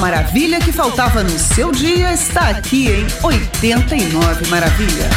maravilha que faltava no seu dia está aqui em 89 Maravilha.